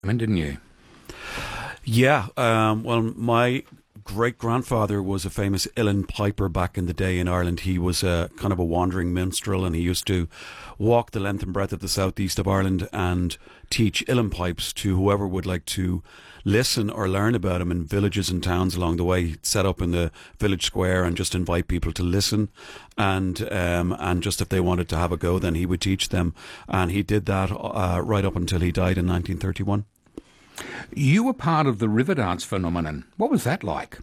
didn't you? Yeah, well, my great-grandfather was a famous uilleann piper back in the day in Ireland. He was a kind of a wandering minstrel, and he used to walk the length and breadth of the southeast of Ireland and teach uilleann pipes to whoever would like to listen or learn about him in villages and towns along the way. He'd set up in the village square and just invite people to listen, and just if they wanted to have a go, then he would teach them, and he did that right up until he died in 1931. You were part of the Riverdance phenomenon. What was that like?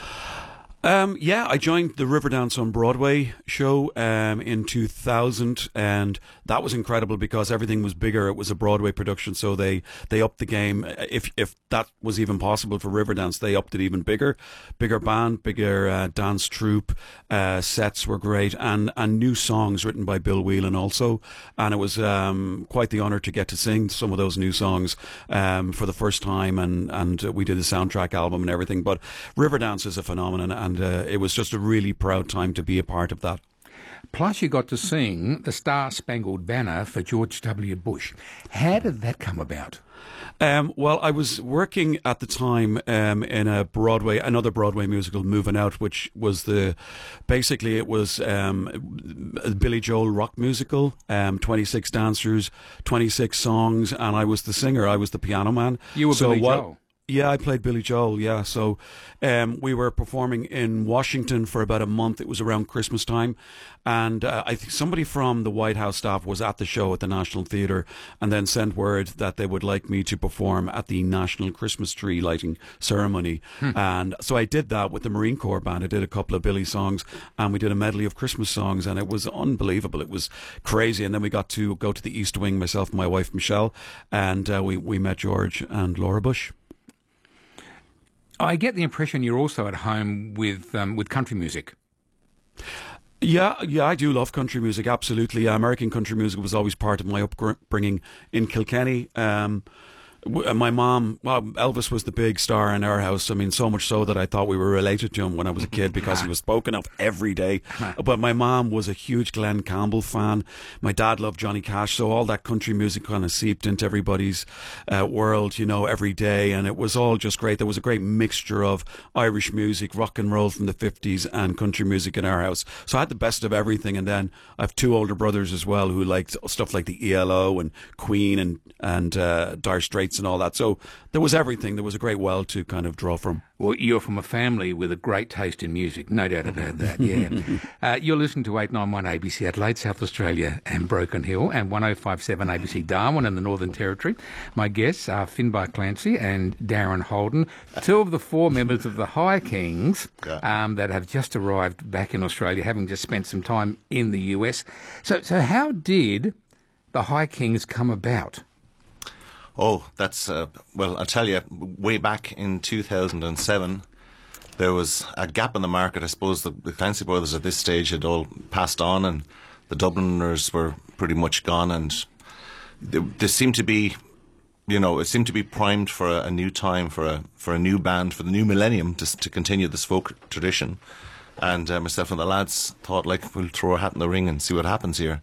Yeah, I joined the Riverdance on Broadway show in 2000, and that was incredible because everything was bigger. It was a Broadway production, so they upped the game. If that was even possible for Riverdance, they upped it even bigger. Bigger band, bigger dance troupe, sets were great, and new songs written by Bill Whelan also. And it was quite the honour to get to sing some of those new songs for the first time, and we did a soundtrack album and everything. But Riverdance is a phenomenon, and it was just a really proud time to be a part of that. Plus, you got to sing the Star-Spangled Banner for George W. Bush. How did that come about? Well, I was working at the time in another Broadway musical, Moving Out, which was basically it was a Billy Joel rock musical, 26 dancers, 26 songs, and I was the singer, I was the piano man. You were Billy Joel? Yeah, I played Billy Joel, yeah. So we were performing in Washington for about a month. It was around Christmas time. And I think somebody from the White House staff was at the show at the National Theatre and then sent word that they would like me to perform at the National Christmas Tree Lighting Ceremony. And so I did that with the Marine Corps Band. I did a couple of Billy songs, and we did a medley of Christmas songs, and it was unbelievable. It was crazy. And then we got to go to the East Wing, myself and my wife, Michelle, and we met George and Laura Bush. I get the impression you're also at home with country music. Yeah, I do love country music, absolutely. American country music was always part of my upbringing in Kilkenny. My mom, well, Elvis was the big star in our house. I mean, so much so that I thought we were related to him when I was a kid because he was spoken of every day. But my mom was a huge Glenn Campbell fan. My dad loved Johnny Cash. So all that country music kind of seeped into everybody's world, every day. And it was all just great. There was a great mixture of Irish music, rock and roll from the 50s and country music in our house. So I had the best of everything. And then I have two older brothers as well who liked stuff like the ELO and Queen and Dire Straits and all that. So there was everything. There was a great well to kind of draw from. Well, you're from a family with a great taste in music, no doubt about that, yeah. You're listening to 891 ABC Adelaide, South Australia and Broken Hill, and 1057 ABC Darwin in the Northern Territory. My guests are Finbar Clancy and Darren Holden, two of the four members of the High Kings that have just arrived back in Australia, having just spent some time in the US. So how did the High Kings come about? Oh, that's, well, I'll tell you, way back in 2007, there was a gap in the market. I suppose the Clancy brothers at this stage had all passed on, and the Dubliners were pretty much gone, and they seemed to be, it seemed to be primed for a new time, for a new band, for the new millennium, to continue this folk tradition. And myself and the lads thought, we'll throw our hat in the ring and see what happens here.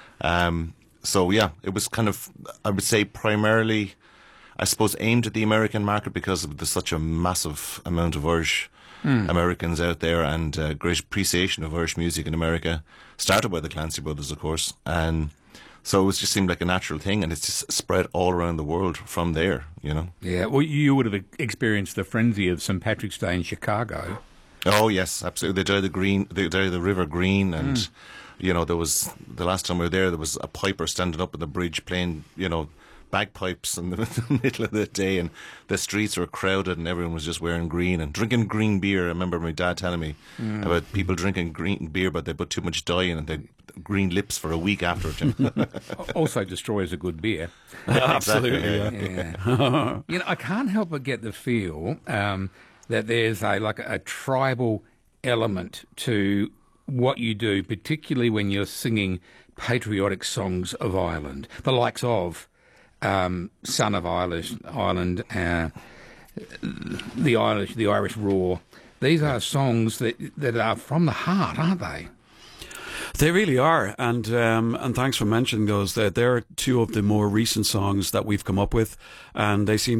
So, yeah, it was kind of, I would say, primarily, I suppose, aimed at the American market because there's such a massive amount of Irish Americans out there, and great appreciation of Irish music in America. Started by the Clancy brothers, of course. And so it just seemed like a natural thing, and it's just spread all around the world from there, Yeah, well, you would have experienced the frenzy of St. Patrick's Day in Chicago. Oh, yes, absolutely. They dye the river green, and... there was, the last time we were there was a piper standing up on the bridge playing, bagpipes in the middle of the day, and the streets were crowded and everyone was just wearing green and drinking green beer. I remember my dad telling me about people drinking green beer, but they put too much dye in and they green lips for a week after it. Also destroys a good beer. Absolutely, yeah. I can't help but get the feel that there's a tribal element to what you do, particularly when you're singing patriotic songs of Ireland, the likes of Son of Ireland, the Irish Roar. These are songs that are from the heart, aren't they? They really are, and thanks for mentioning those. They're two of the more recent songs that we've come up with, and they seem